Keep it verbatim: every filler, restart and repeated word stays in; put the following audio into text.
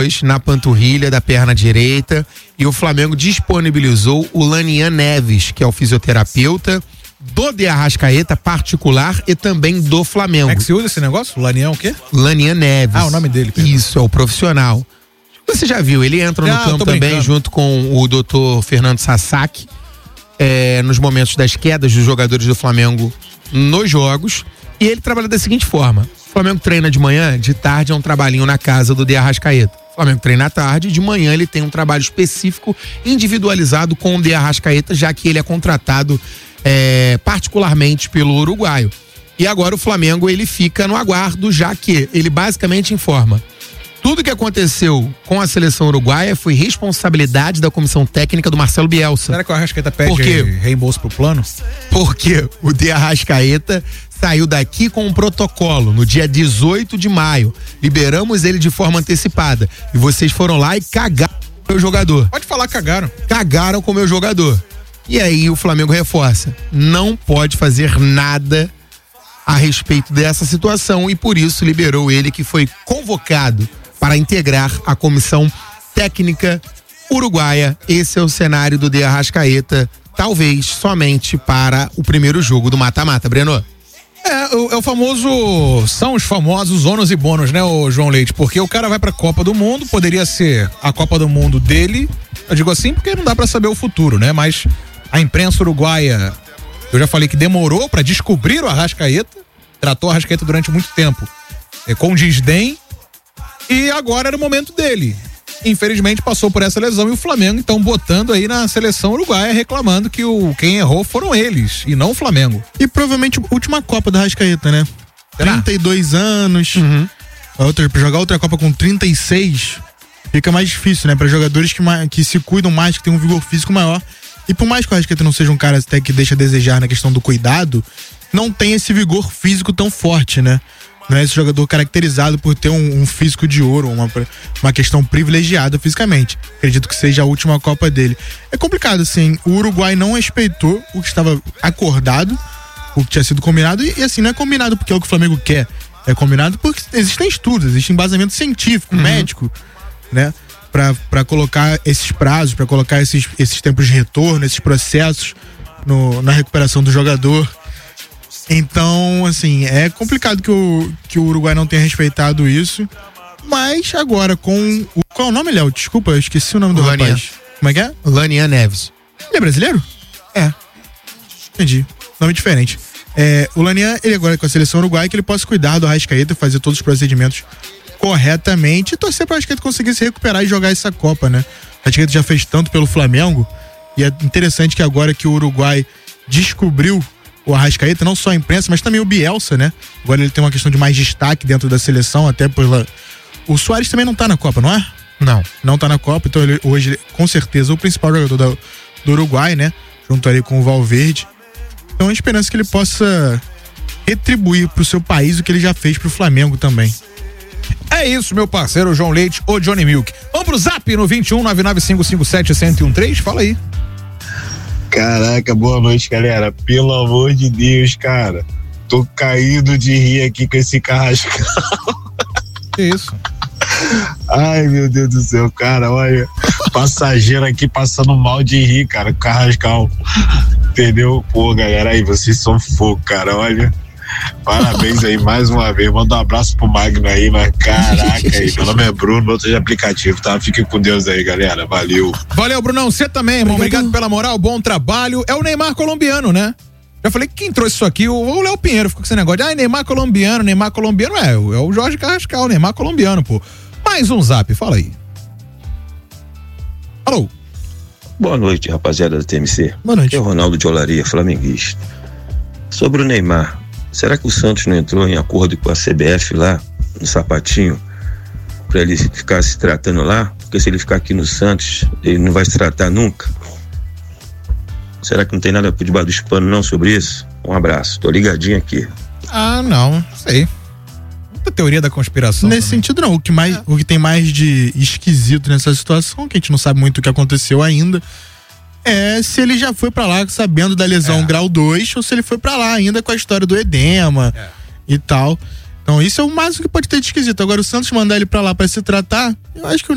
fraturas na panturrilha da perna direita e o Flamengo disponibilizou o Lanian Neves, que é o fisioterapeuta do De Arrascaeta particular e também do Flamengo. Como é que se usa esse negócio? Lanian o quê? Lanian Neves. Ah, o nome dele. Perdão. Isso, é o profissional. Você já viu, ele entra Já, no campo também brincando. junto com o doutor Fernando Sasaki, é, nos momentos das quedas dos jogadores do Flamengo nos jogos, e ele trabalha da seguinte forma: o Flamengo treina de manhã, de tarde é um trabalhinho na casa do De Arrascaeta. O Flamengo treina à tarde, de manhã ele tem um trabalho específico, individualizado com o De Arrascaeta, já que ele é contratado é, particularmente pelo uruguaio. E agora o Flamengo ele fica no aguardo, já que ele basicamente informa: tudo que aconteceu com a seleção uruguaia foi responsabilidade da comissão técnica do Marcelo Bielsa. Será que o Arrascaeta pede Por quê? reembolso pro plano? Porque o De Arrascaeta saiu daqui com um protocolo no dia dezoito de maio. Liberamos ele de forma antecipada. E vocês foram lá e cagaram com o meu jogador. Pode falar, cagaram. Cagaram com o meu jogador. E aí o Flamengo reforça: não pode fazer nada a respeito dessa situação e por isso liberou ele, que foi convocado para integrar a comissão técnica uruguaia. Esse é o cenário do De Arrascaeta, talvez somente para o primeiro jogo do mata-mata. Breno? É, o, é o famoso, são os famosos ônus e bônus, né, o João Leite? Porque o cara vai pra Copa do Mundo, poderia ser a Copa do Mundo dele, eu digo assim porque não dá pra saber o futuro, né? Mas a imprensa uruguaia, eu já falei que demorou pra descobrir o Arrascaeta, tratou o Arrascaeta durante muito tempo é, com desdém, e agora era o momento dele. Infelizmente passou por essa lesão e o Flamengo então botando aí na seleção uruguaia, reclamando que o, quem errou foram eles e não o Flamengo. E provavelmente a última Copa do Arrascaeta, né? Será? trinta e dois anos. Uhum. A outra, pra jogar outra Copa com trinta e seis fica mais difícil, né? Pra jogadores que, que se cuidam mais, que tem um vigor físico maior. E por mais que o Arrascaeta não seja um cara até que deixa a desejar na questão do cuidado, não tem esse vigor físico tão forte, né? Não é esse jogador caracterizado por ter um, um físico de ouro, uma, uma questão privilegiada fisicamente. Acredito que seja a última Copa dele. É complicado, assim, o Uruguai não respeitou o que estava acordado, o que tinha sido combinado, e, e assim, não é combinado porque é o que o Flamengo quer, é combinado porque existem estudos, existe embasamento científico, uhum. médico, né? Pra, pra colocar esses prazos, pra colocar esses, esses tempos de retorno, esses processos no, na recuperação do jogador. Então, assim, é complicado que o, que o Uruguai não tenha respeitado isso, mas agora com o... Qual é o nome, Léo? Desculpa, eu esqueci o nome do Lanian. rapaz. Como é que é? Lanian Neves. Ele é brasileiro? É. Entendi. Nome diferente. É, o Lanian, ele agora com a seleção uruguaia, que ele possa cuidar do Arrascaeta, fazer todos os procedimentos corretamente e torcer para o Arrascaeta conseguir se recuperar e jogar essa Copa, né? O Arrascaeta já fez tanto pelo Flamengo e é interessante que agora que o Uruguai descobriu o Arrascaeta, não só a imprensa, mas também o Bielsa, né? Agora ele tem uma questão de mais destaque dentro da seleção, até pela... O Suárez também não tá na Copa, não é? Não. Não tá na Copa, então ele, hoje, ele, com certeza, o principal jogador do, do Uruguai, né? Junto ali com o Valverde. Então a esperança é que ele possa retribuir pro seu país o que ele já fez pro Flamengo também. É isso, meu parceiro João Leite, o Johnny Milk. Vamos pro zap no vinte e um, nove nove cinco cinco sete, zero zero um três, fala aí. Caraca, boa noite, galera. Pelo amor de Deus, cara. Tô caído de rir aqui com esse Carrascal. Que isso? Ai, meu Deus do céu, cara, olha. Passageiro aqui passando mal de rir, cara, com Carrascal. Entendeu? Pô, galera, aí, vocês são fogo, cara, olha. Parabéns aí mais uma vez. Manda um abraço pro Magno aí, mas caraca aí. Meu nome é Bruno, outro de aplicativo, tá? Fiquem com Deus aí, galera. Valeu. Valeu, Brunão. Você também, irmão. Obrigado. Obrigado pela moral, bom trabalho. É o Neymar colombiano, né? Já falei que quem trouxe isso aqui, o Léo Pinheiro ficou com esse negócio de, ah, Neymar colombiano, Neymar colombiano. É, é o Jorge Carrascal, Neymar colombiano, pô. Mais um zap, fala aí. Alô. Boa noite, rapaziada da T M C. Boa noite. É o Ronaldo de Olaria, flamenguista. Sobre o Neymar, será que o Santos não entrou em acordo com a C B F lá, no sapatinho, pra ele ficar se tratando lá? Porque se ele ficar aqui no Santos, ele não vai se tratar nunca. Será que não tem nada por debaixo dos panos não sobre isso? Um abraço, tô ligadinho aqui. Ah, não, sei. Muita teoria da conspiração. Nesse também. sentido não, o que, mais, é. o que tem mais de esquisito nessa situação, que a gente não sabe muito o que aconteceu ainda, é se ele já foi pra lá sabendo da lesão é. grau dois ou se ele foi pra lá ainda com a história do edema é. e tal. Então isso é o máximo que pode ter de esquisito. Agora o Santos mandar ele pra lá pra se tratar, eu acho que o